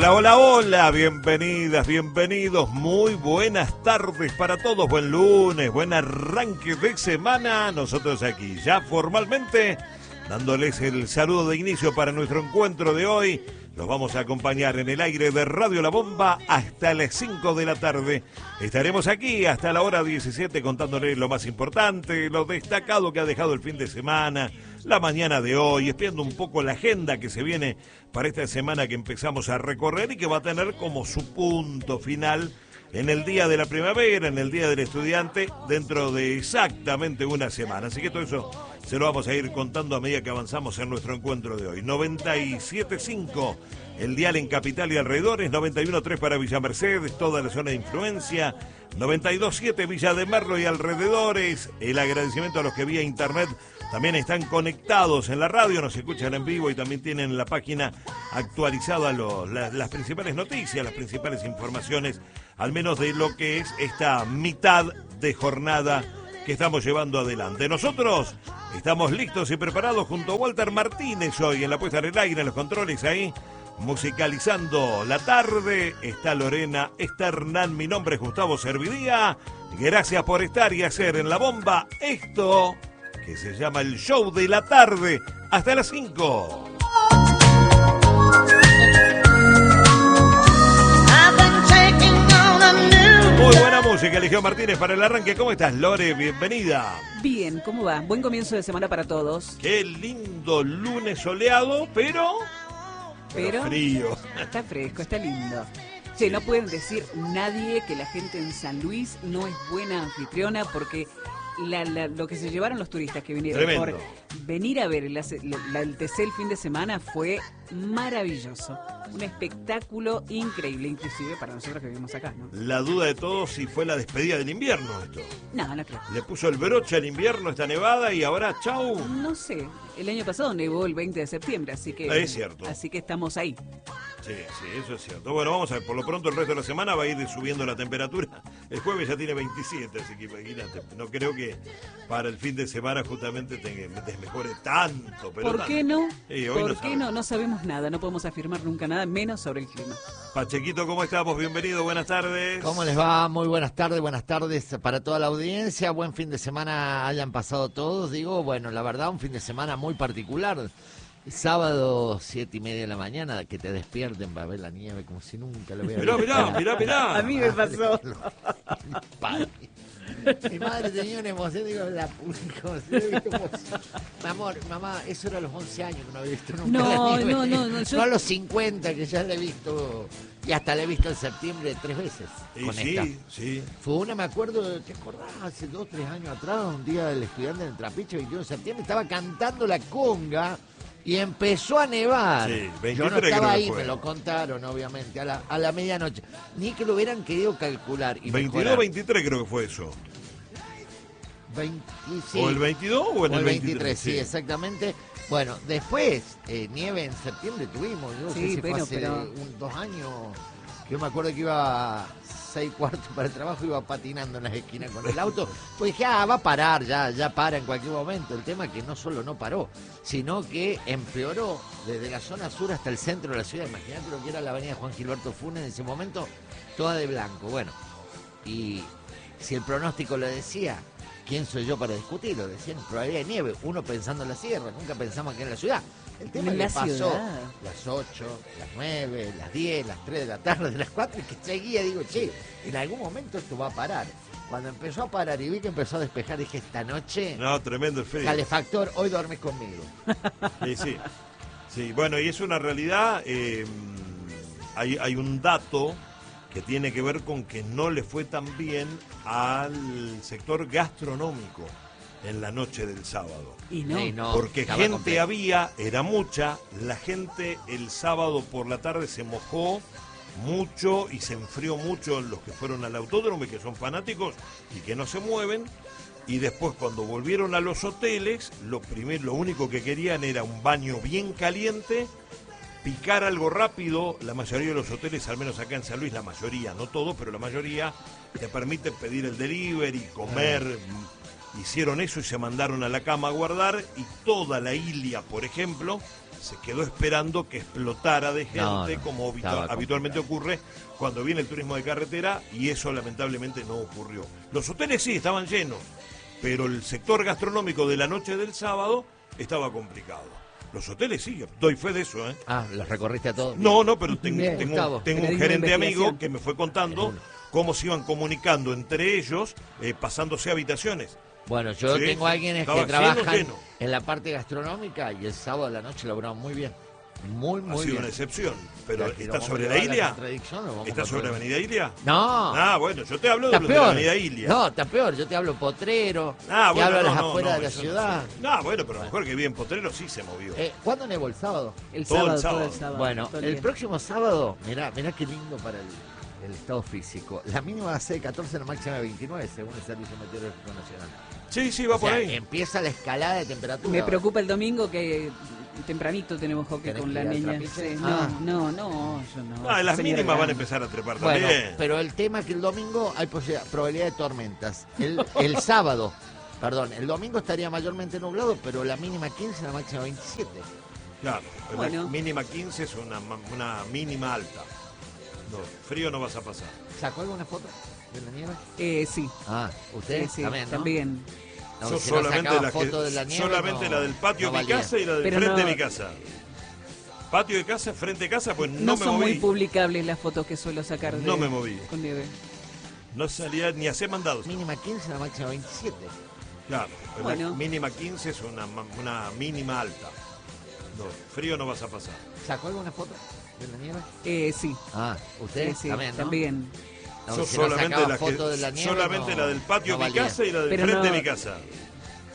Hola, hola, hola, bienvenidas, bienvenidos, muy buenas tardes para todos, buen lunes, buen arranque de semana, nosotros aquí ya formalmente dándoles el saludo de inicio para nuestro encuentro de hoy. Los vamos a acompañar en el aire de Radio La Bomba hasta las 5 de la tarde. Estaremos aquí hasta la hora 17 contándoles lo más importante, lo destacado que ha dejado el fin de semana, la mañana de hoy, espiando un poco la agenda que se viene para esta semana que empezamos a recorrer y que va a tener como su punto final en el Día de la Primavera, en el Día del Estudiante, dentro de exactamente una semana. Así que todo eso se lo vamos a ir contando a medida que avanzamos en nuestro encuentro de hoy. 97.5, el dial en Capital y alrededores, 91.3 para Villa Mercedes, toda la zona de influencia, 92.7 Villa de Merlo y alrededores. El agradecimiento a los que vía internet también están conectados en la radio, nos escuchan en vivo y también tienen en la página actualizada las principales noticias, las principales informaciones, al menos de lo que es esta mitad de jornada que estamos llevando adelante. Nosotros estamos listos y preparados junto a Walter Martínez hoy en la puesta en el aire, en los controles ahí, musicalizando la tarde. Está Lorena, está Hernán, mi nombre es Gustavo Servidía. Gracias por estar y hacer en La Bomba esto que se llama el show de la tarde hasta las 5. Muy buena música, eligió Martínez para el arranque. ¿Cómo estás, Lore? Bienvenida. Bien, ¿cómo va? Buen comienzo de semana para todos. Qué lindo lunes soleado, pero frío. Está fresco, está lindo. Sí, no pueden decir nadie que la gente en San Luis no es buena anfitriona porque lo que se llevaron los turistas que vinieron Tremendo. por venir a ver el TC el fin de semana fue maravilloso. Un espectáculo increíble, inclusive para nosotros que vivimos acá, ¿no? La duda de todos si fue la despedida del invierno esto. No creo. Le puso el broche al invierno esta nevada y ahora chau. No sé, el año pasado nevó el 20 de septiembre, así que... Es cierto. Así que estamos ahí. Sí, eso es cierto. Bueno, vamos a ver, por lo pronto el resto de la semana va a ir subiendo la temperatura. El jueves ya tiene 27, así que imagínate. No creo que para el fin de semana justamente desmejore tanto. Pero ¿Por qué no? ¿Por qué no? No sabemos nada, no podemos afirmar nunca nada, menos sobre el clima. Pachequito, ¿cómo estamos? Bienvenido, buenas tardes. ¿Cómo les va? Muy buenas tardes para toda la audiencia. Buen fin de semana hayan pasado todos. Digo, bueno, la verdad, un fin de semana muy particular. Sábado, 7:30 de la mañana, que te despierten para ver la nieve como si nunca lo hubiera visto. Mirá. A mí me pasó. Mi madre tenía una emoción, digo, la puta, como si hubiera visto mi amor, mamá, eso era a los 11 años que no había visto nunca la nieve. No. No a los 50, que ya la he visto, y hasta la he visto en septiembre 3 veces. Con esta. Sí. Fue una, me acuerdo, ¿te acordás? Hace 2, 3 años atrás, un día del estudiante en el Trapiche, 21 de septiembre, estaba cantando la conga y empezó a nevar. Sí, 23 yo no estaba ahí, fue. me lo contaron, obviamente, a la medianoche. Ni que lo hubieran querido calcular. Y 22, 23 creo que fue eso. 20, sí. ¿O el 22 o en O el el 23? 23, sí, exactamente. Bueno, después, nieve en septiembre tuvimos, yo no sé si fue hace 2 años, que yo me acuerdo que iba a 6:15 para el trabajo, iba patinando en las esquinas con el auto, pues dije, va a parar, ya para en cualquier momento. El tema es que no solo no paró, sino que empeoró desde la zona sur hasta el centro de la ciudad. Imagínate lo que era la avenida Juan Gilberto Funes en ese momento, toda de blanco. Bueno, y si el pronóstico lo decía, ¿quién soy yo para discutirlo? Decían probabilidad de nieve, uno pensando en la sierra, nunca pensamos que en la ciudad. El tema es que pasó las 8, las 9, las 10, las 3 de la tarde, las 4, y que seguía, digo, che, en algún momento esto va a parar. Cuando empezó a parar y vi que empezó a despejar, dije, esta noche, No, tremendo el frío. calefactor, hoy dormís conmigo. Sí, bueno, y es una realidad, hay un dato que tiene que ver con que no le fue tan bien al sector gastronómico en la noche del sábado. Y no. Porque gente era mucha, la gente el sábado por la tarde se mojó mucho y se enfrió mucho los que fueron al autódromo y que son fanáticos y que no se mueven. Y después cuando volvieron a los hoteles, lo único que querían era un baño bien caliente, picar algo rápido. La mayoría de los hoteles, al menos acá en San Luis, la mayoría, no todo, pero la mayoría, te permiten pedir el delivery, comer. Hicieron eso y se mandaron a la cama a guardar, y toda la Ilia, por ejemplo, se quedó esperando que explotara de gente, No, como habitualmente ocurre cuando viene el turismo de carretera, y eso lamentablemente no ocurrió. Los hoteles sí estaban llenos, pero el sector gastronómico de la noche del sábado estaba complicado. Los hoteles sí, doy fe de eso, ¿eh? Ah, ¿los recorriste a todos? No, pero tengo Pero un gerente amigo que me fue contando cómo se iban comunicando entre ellos, pasándose habitaciones. Bueno, yo Sí, tengo a alguien que estaba trabajan lleno. en la parte gastronómica y el sábado a la noche labraron muy bien. Muy Ha sido bien. una excepción. Pero O sea, que ¿está vamos sobre a la llevar Ilia? contradicción, lo vamos ¿Está a sobre probar. Avenida Ilia? No. Ah, bueno, yo te hablo de Está los de la peor. Avenida Ilia. No, está peor. Yo te hablo Potrero. Ah, te bueno, hablo a las no, afueras no, de la eso ciudad. No, bueno, pero mejor que bien Potrero sí se movió. ¿Cuándo nevó el sábado? El Todo el sábado, todo el sábado. sábado. Bueno, todo el día. próximo sábado, mirá qué lindo para el estado físico. La mínima va a ser 14, la máxima de 29, según el Servicio Meteorológico Nacional. Sí, sí, va O sea, por ahí. empieza la escalada de temperatura. Me preocupa el domingo que tempranito tenemos hockey ¿Tenés con que la ir al niña. trapiche? Sí, Ah. No, yo no. Ah, las Señora mínimas van a grande. empezar a trepar Bueno, también. pero el tema es que el domingo hay probabilidad de tormentas. El sábado, perdón, el domingo estaría mayormente nublado, pero la mínima 15, la máxima 27. Claro, pero la Bueno. mínima 15 es una mínima alta. No, frío no vas a pasar. ¿Sacó alguna foto de la nieve? Sí. Ah, usted Sí, también, ¿no? también. No, Yo si no solamente sacaba la, foto de la nieve, solamente no- la del patio no de mi valía. casa y la del Pero frente no- de mi casa. Patio de casa, frente de casa, pues No, no me son muy moví. publicables las fotos que suelo sacar No me moví. con nieve. No salía ni a hacer mandados. Mínima 15, la máxima 27. Claro, pero Bueno. la mínima 15 es una mínima alta. No, frío no vas a pasar. ¿Sacó alguna foto de la nieve? Sí. Ah, usted Sí, también, ¿no? también. No, Yo si no solamente sacaba la, foto de la nieve, solamente no- la del patio no de mi valía. casa y la del Pero frente no- de mi casa.